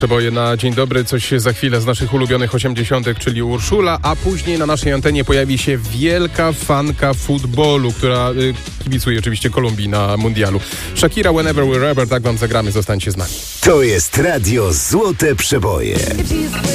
Przeboje na dzień dobry, coś za chwilę z naszych ulubionych 80., czyli Urszula, a później na naszej antenie pojawi się wielka fanka futbolu, która kibicuje oczywiście Kolumbii na mundialu. Shakira, Whenever Wherever, tak wam zagramy, zostańcie z nami. To jest Radio Złote Przeboje.